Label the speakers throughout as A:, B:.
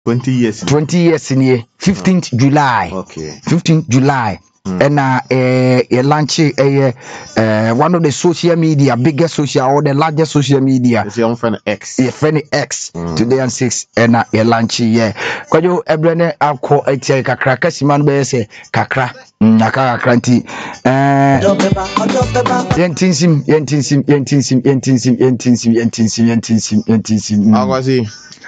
A: 20 years.
B: 20 years in here. 15th July.
A: Okay.
B: 15th July. And launch one of the social media, biggest social or the largest social media.
A: It's your friend X.
B: Yeah, friend X. Today and 6 and launch Kwa yo ebrene akọ etie kakra kasiman be say kakra. Nakara kranti. Yentinsim.
A: Agwazi.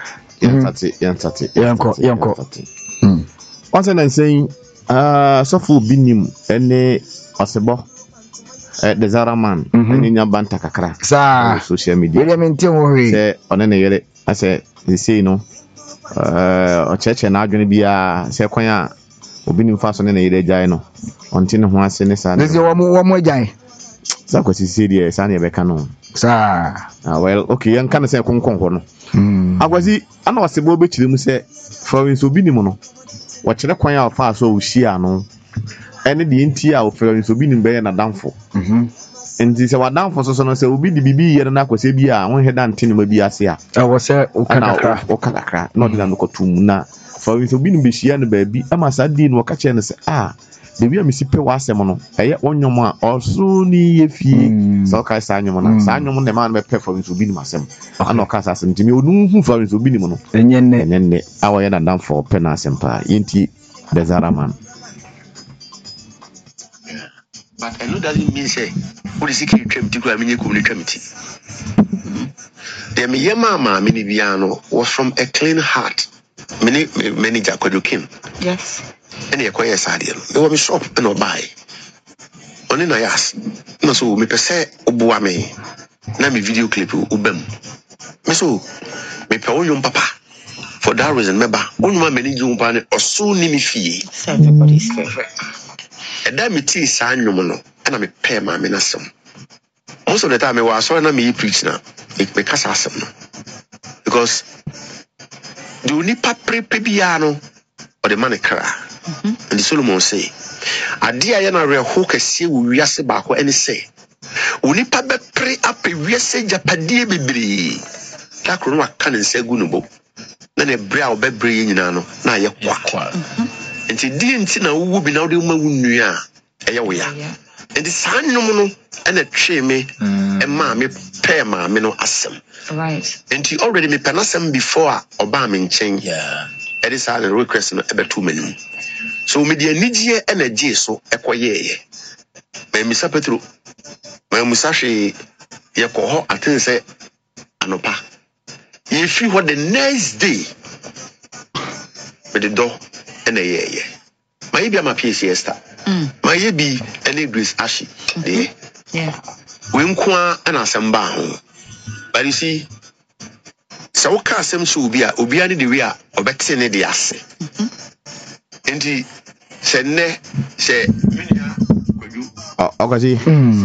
A: Yanko. Once and saying so for binim any osebo the Zara man and in your banta kakra
B: sa
A: social media. Say on any yere I say they say no or church and arguing be a say kwanya obinim fast on any yere no until no one sene sa
B: this one more jai
A: sa kwasi say there sa na beka no
B: sa
A: well okay yan kan say konkon no agwazi ana osebo be chire mu say for obinim no watchere kwan ya fa so ohia no ene de nti a ofere so bi nim be na danfo enti se wadanfo so no se obi di bibi yere na kwase bi a won heda ntene ma bi ase a
B: wo se
A: okakra no de na no kotum na for so bi nim be hia no ba bi ama sa di no ka che no se de bi a misipe wa asem no eye wonwom a oso ni ye fie so ka sa nwom na sa nwom ne ma no be pe for so bi nim asem ana ka sa asem ntimi onu hu for so bi nim no enye awo ye na danfo pe na asem pa yenti the Zara man.
C: But I know doesn't mean say what is secret trip to go I mean you community. The me mama mini biano was from a clean heart. Many Jacodukin.
D: Yes.
C: And you acquire sadia. They will be shop and or buy. Only na yas. No so me pese obuame. Na me video clip ubem. Me so me pe onyum papa. For that reason, remember, one woman many young man or soon me fee.
D: Everybody's favorite.
C: And that me tea sign no mono, and I pay my menasum. Most of the time, I was so me preach now, it because awesome. Because the unipa prepiano or the money cry. And the Solomon say, a dear yana real hook a sea will yas back or any say. Unipa be pre up a yes japadi baby. That could not can and say gunubo. Na ne bra obebre nyina no na ye kwa enti di enti na wo bi na wo de ma wunua eye wo ya enti sanwom no na twe me e ma me pe ma me no asem
D: right
C: enti already me penasem before oba me nchen e dey say the request no e betu manim so me de anigye energy so ekoyeye me misa petro me musa hwe ye ko ho aten say anopa if you what the next day with the door and a year my be my PCS my be any Grace Ashi
D: yeah
C: we nkwa and asamba ho but you see so ka asem so obi ani the way a obete ne de ase enti se ne se minia kwadu
A: okaji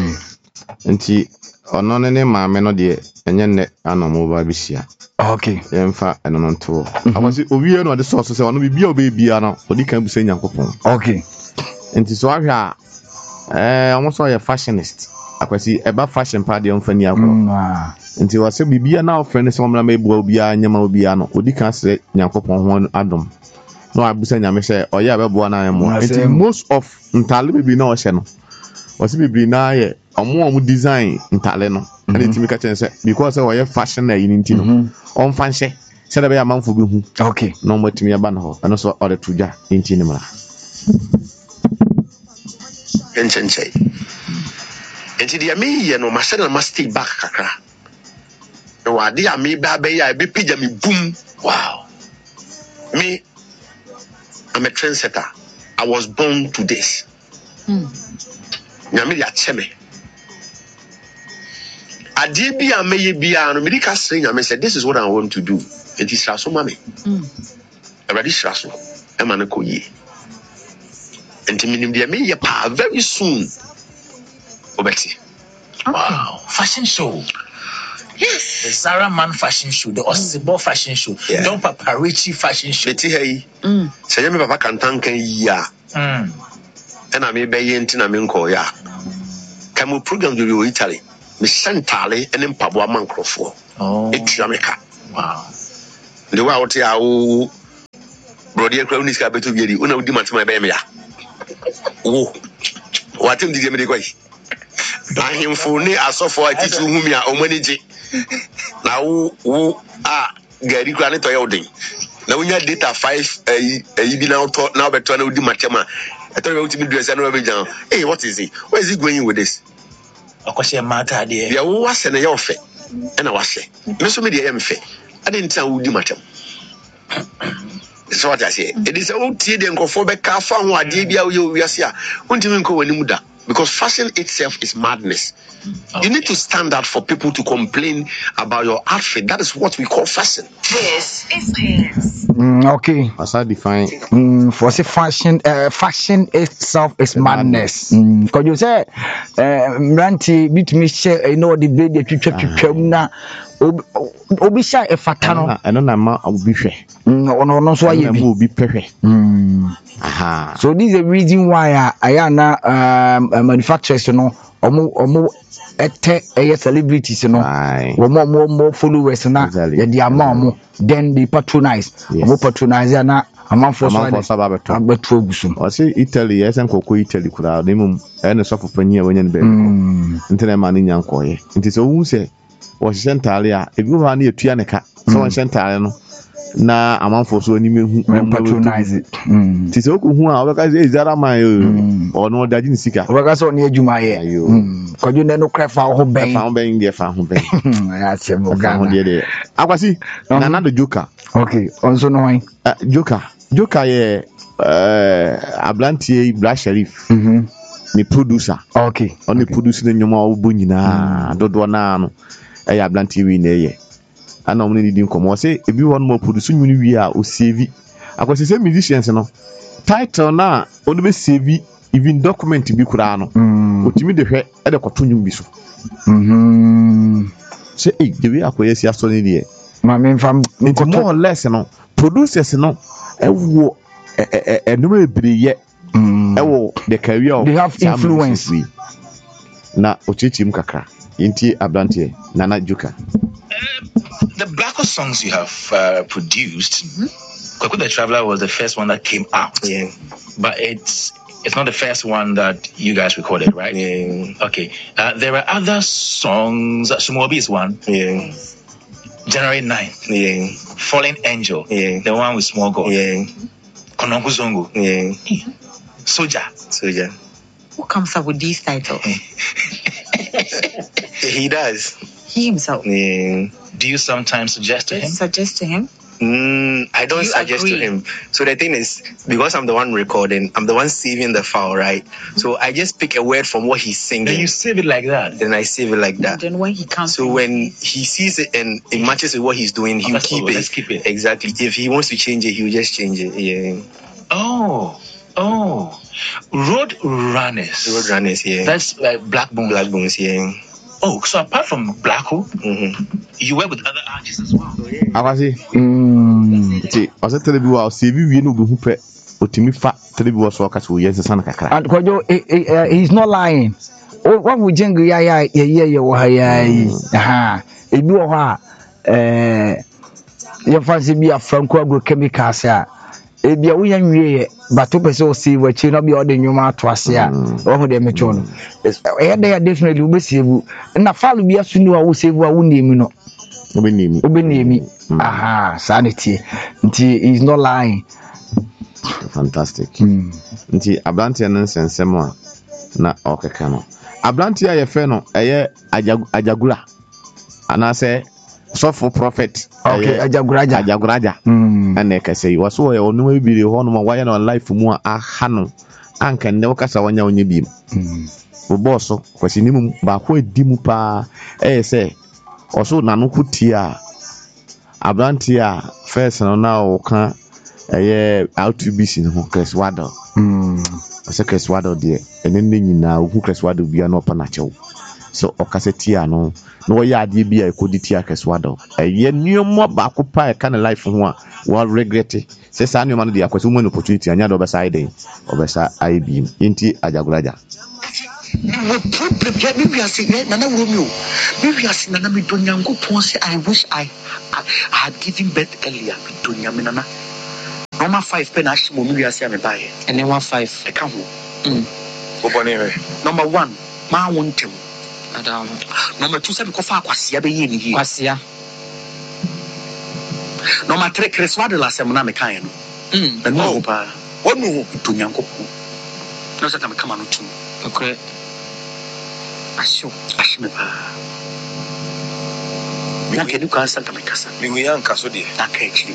A: enti ono ne maame no de enye ne anomo ba bisia
B: okay
A: yemfa enono nto akwasi owie no de source se ono bibia obebia no odi kan bu se nyankopon
B: okay
A: enti so ahwa almost all fashionist akwasi eba fashion pa de omfani akọ enti wase bibia na ofrene se omra mebu obia nyama obia no odi kan se nyankopon ho adom no abusa nyame se oya bebo na emo enti most of ntale bibi na o hye no wase bibi na ye omo design ntale no and it make a sense because we fashion na yinti no on fanhye se da be amanfo be hu
B: okay
A: no matimi aba na ho and so all the tuja yinti ni mara
C: enchenche enti dia me ye no machine na stay back kakra no wa dia me ba be ya be pija me boom wow me I'm a trendsetter. I was born to this nyame dia cheme ade bia meye bia no medika sre nyame said this is what I want to do it is raso mame already raso e ma na koyi enti minim dia meye pa very soon obeti
E: wow fashion show yes the Zara man fashion show the Osibo fashion show Don Paparazzi fashion show
C: beti hey se nyame papa kantan kan ya ena me be ye ntina me nko ya kamu program do we Italy me sentale ene mpabo amankrofo etua meka
E: wow
C: the way out here brother crowd is got to be una udi matema be me ya wo watem di me de kwai ahemfo ne asofo atitu hu me a omanije na wo gari kra ne to ye odin na wonya data 5 bi na auto na beto na udi matema I thought about to be dressed and down. Hey, what is it? Where is he going with this?
E: Of course, your matter, dear.
C: Yeah, who was sending your fe? And I was saying, Miss Media M. I didn't tell you, madam. That's what I say. It is a old tea and go for back car farm what DBA you are here. Won't even go any muda because fashion itself is madness. Okay. You need to stand out for people to complain about your outfit. That is what we call fashion.
D: This is pants.
B: Okay.
A: As I define.
B: For say fashion itself is madness. Because you say, Ranty, beat me share, the blade that you try na. Obisha e fatano.
A: I don't know obi
B: no so why
A: be obi pehwe. Aha.
B: So this is the reason why I na manufacturers no omo celebrities no more followers na the amount then they patronize na amanfo so abeto ogusu
A: o say Italy yesen kokko Italy kura nemum ene sofo panyi wanya ne be ntene ma ne nyankoye nti so wu se wo sentale a ebi ho na etua ne ka so wo sentale no na amanfo so ani mehu
B: patronize
A: nti so ko hu a obeka say Zara man o no daji ni sika
B: obeka so ne adwuma ye kojo ne no krefa ho ben
A: de fa ho ben
B: ya chemo gana
A: akwasi na do Joker.
B: Okay onso no wan
A: Joker ye Ablantie Black Sherif ni producer.
B: Okay
A: on the producer ne nyoma obo nyina dodo na no e Ablantie wi na ye ana omne ni din komo say ebi won mo producer nyuni wi a o save akwasi say musicians no title na onu be save even document bi kura no otimi de hwe e de koto nyum bi so say the way akoyesi aso ni de
B: ma me fam
A: more or less no producers no ewo no ebriye ewo the career of
B: they have influence
A: na ochichim kakra inti Ablantie Nana Joker.
E: The Blacko songs you have produced, Kwaku the Traveler was the first one that came out.
C: Yeah.
E: But it's not the first one that you guys recorded, right?
C: Yeah.
E: Okay. There are other songs. Sumobi is one.
C: Yeah.
E: January 9th.
C: Yeah.
E: Fallen Angel.
C: Yeah.
E: The one with Small God.
C: Yeah.
E: Konongo Zongo.
C: Yeah.
E: Soja.
D: Who comes up with these titles?
C: He does.
D: He himself.
C: Yeah.
E: Do you sometimes suggest to him?
D: Suggest to him?
C: I don't suggest to him. So the thing is, because I'm the one recording, I'm the one saving the file, right? So I just pick a word from what he's singing.
E: Then you save it like that.
C: Then I save it like that.
D: And then when he comes,
C: so when he sees it and it matches with what he's doing, he'll keep it.
E: Let's keep it.
C: Exactly. If he wants to change it, he'll just change it. Yeah.
E: Oh. Road Runners.
C: Yeah.
E: That's like Black Bones.
C: Yeah.
E: Oh, so apart from Blacko, you work with other artists as well.
A: Akwasi ti o se telebi wa o se bi wie no be hu pe otimi fa telebi wo so ka se wo yes sana kakra
B: and Kojo he's not lying. What we jingle ya wo ha ya ebi wo ha ye fancy bi a Franco Agrochemicals a ebi a wo yan wie but to person o see we chi no be o de nwuma ato ase a wo de mecho no e definitely we save na falu bi asu ni wa wo save wa wo nemi no obenemi sanity nti is not lying.
A: Fantastic. Nti Ablantie no sensemo na okeka no Ablantie aye fe no eye ajagura ana se sofo prophet ajaguraja ene kase waso ye onu ebire ho no wa ye no life mu a ha no anka ne wakasa wanya onye biem boss kwasi nimu ba ko edimu pa se oso nanu kutia Ablantie a first no na o kan R2BC no Creswado ose Creswado de enenne nyina oku Creswado bia no pa na chew so okasetia no no ya ade bia ekoditia Creswado niyomo ba ko pa e kan life ho a wa regret se sa niyomo no de akwese mo opportunity anya do be side obesa IB inti ajaguraja
C: no problem ya bibi asi na wuro bibi asi na mi donyango pon say I wish I had given birth earlier mi donyame nana Number 5 pen ash mo mi ase me buy.
D: And then 1-5.
C: E ka ho. Number 1, ma wontem.
D: Madam.
C: Number 2 say me ko fa akwase be ye ni hi.
D: Kwasia.
C: Number 3 Chris Wadela say mo na me kan no. Na no pa. What no to Nyankopon. No say ta me kama no tum.
D: Okay. Asho
C: me pa. Ya ke du ka santa me kasa.
F: Me wi an kaso de.
C: Na ka echi.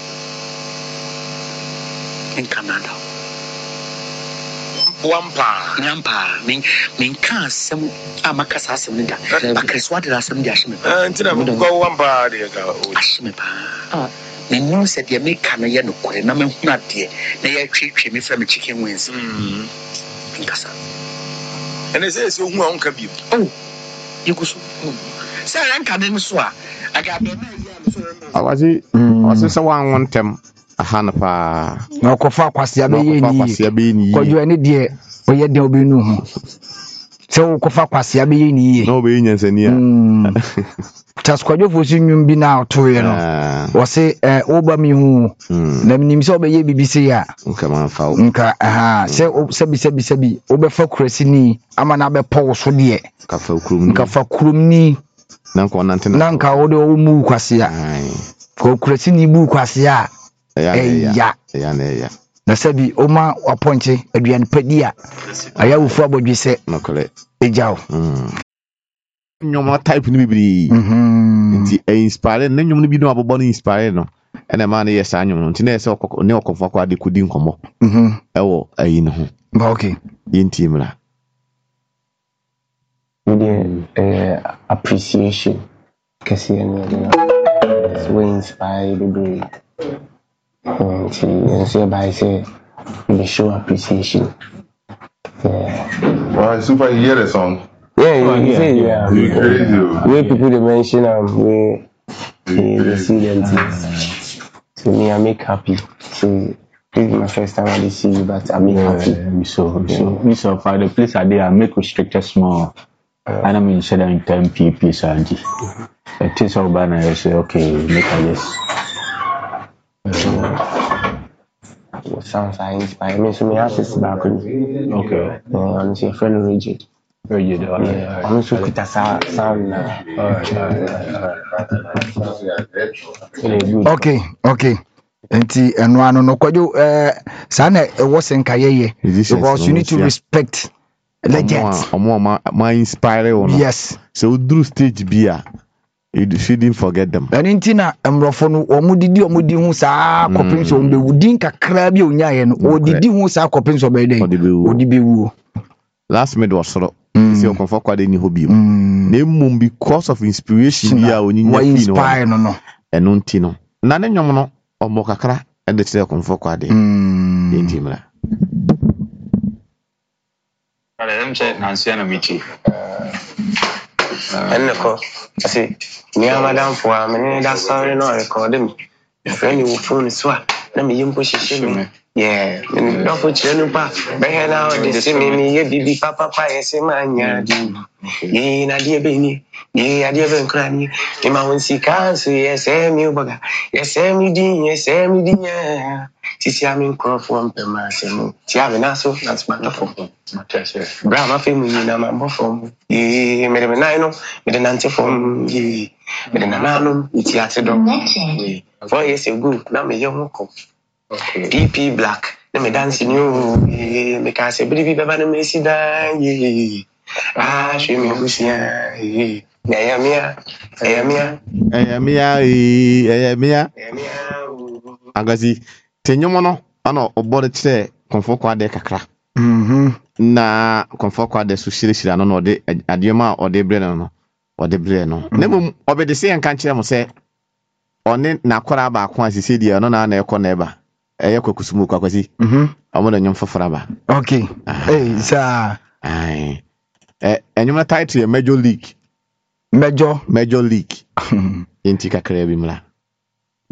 C: In Canada.
F: Wampa.
C: Nyampa. Min kan asem amakasa asem ni da. Ba Chris Wadela asem di ahye me pa.
F: Ntina me ko wampa de ka o.
C: Ahye me pa. Me nim se de me kan ye no kore na me hu na de na ye twetwe me fra me chicken wings. Nkasa.
F: Ene se hu a onka bi.
C: Oh. Yekuso. Se ranka de so a aga be na ye am so.
A: Awaji se wan wontem aha na pa.
B: Na kofa kwase abeye ni. Kojo ene de oye de obenu ho. Se wo kofa kwase abeye ni.
A: Na obeye nyansani a.
B: Taskwajo fosi nwum bi na otoye no. Wo se oba mi hu. Na minim se obeye bibisi ya.
A: Nka man fa wo.
B: Nka sebi obefa kurasi ni ama na be paw so de.
A: Ka fa kurum ni.
B: Nka fa kurum ni.
A: Na nka onante na.
B: Na nka wo de wo mu kwase ya. Ko kurasi ni bu kwase ya. Ya. Na sebi oma waponche aduan padia. Aya wufu abodwe se.
A: Nakole.
B: Ejao.
A: Nyoma type ni bibiri. Nti inspire na nyom no bi no abobọ no inspire no. Ena ma na yes anyom no. Nti na ese okoko ne okofo kwa de kodi nkomo. Ewo ayi no ho.
B: Ba okay.
A: Yenti mra.
G: Appreciation. Kasi ene so inspire the and say by say we show appreciation. Yeah.
H: Well, super hear the song.
G: Yeah.
H: You crazy.
G: Where people they mention we see them things. So me I make happy. So this is my first time I see you, but I make happy.
I: So for the place I did I make restricted small. And I mean said in 10 pp sanji. It is all banner I say okay, make a yes.
G: Sounds like inspired me. So me artist back.
I: Okay.
G: I'm your friend Rigid.
I: Rigid.
G: I'm so good at sound now.
B: Okay. Enti eno ano no kwajo sana was nkaye because you need to respect legends.
A: Omo ma inspire you.
B: Yes.
A: So through stage bia you shouldn't forget them.
B: Enti na emrofo no omudidi hu saa kopin so mbewudi nkakra bia onyaye no odidi hu saa kopin so be den odibewu.
A: Last mid was soro. See o konfo kwade ni hobi mu. Na emum because of inspiration bia onyinya fi no.
B: Inspire no.
A: Eno nti no. Na ne nyom no omo kakra e de tire konfo kwade. Enti mra.
I: Ale mche nansia na michi.
G: Eneko asi ni madam for amene da sorry no record me friend you phone so na me yimpo hihye me yeah me do for chire no pa be he na o de se me ye bibi papa yesi manya di ye na die be ni ye adie be nkra ni e ma won sika so yes mi ubaga yes mi di ya sisi ami nkrofo mpema asemu ti ave na so that's my for bra ma fe mu ni na ma bofo ye me na no me de nante fom ye me de na no ti ate do 4 years ago na me ye ho ko DP Black na me dance new me ka se bri bi baba na me si dan ye she me busia ye Eyamia.
A: Agazi tenyomo no ana obode kire konfo kwade kakra. Na konfo kwade so shirishira no ode adiyoma ode bre no. Na mum obede se enka kire mo se one na kwara ba kwa sisi dia no na ekọ na eba. Eye kwakusumu kwakwasi. Amoda nyom fofora ba.
B: Okay. Sir.
A: Ai. Enyoma title Major League.
B: Major
A: League. Inti kakra bi mla.